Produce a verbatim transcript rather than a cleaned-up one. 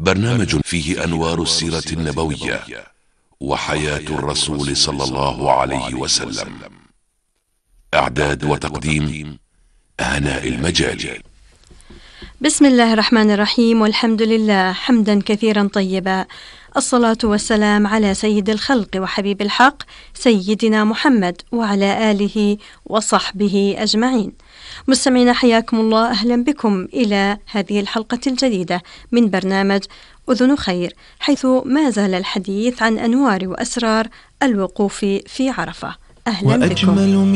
برنامج فيه أنوار السيرة النبوية وحياة الرسول صلى الله عليه وسلم. إعداد وتقديم هناء المجالي. بسم الله الرحمن الرحيم، والحمد لله حمدا كثيرا طيبا، الصلاة والسلام على سيد الخلق وحبيب الحق سيدنا محمد وعلى آله وصحبه أجمعين. مستمعين حياكم الله، أهلا بكم إلى هذه الحلقة الجديدة من برنامج أذن خير، حيث ما زال الحديث عن أنوار وأسرار الوقوف في عرفة. أهلا بكم.